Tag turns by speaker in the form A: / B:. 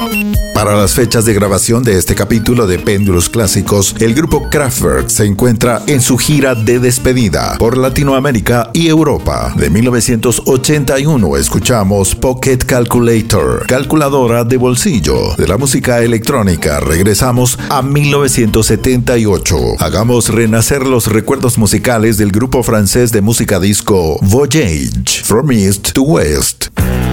A: Para las fechas de grabación de este capítulo de Péndulos Clásicos, el grupo Kraftwerk se encuentra en su gira de despedida por Latinoamérica y Europa. De 1981 escuchamos Pocket Calculator, calculadora de bolsillo. De la música electrónica regresamos a 1978. Hagamos renacer los recuerdos musicales del grupo francés de música disco Voyage, From East to West.